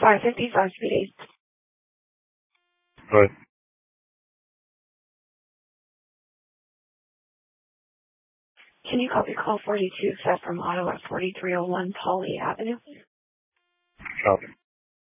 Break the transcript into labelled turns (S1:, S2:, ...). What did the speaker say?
S1: 555 speed.
S2: Good.
S1: Can you copy call 42 except from auto at 4301 Polly Avenue?
S2: Copy.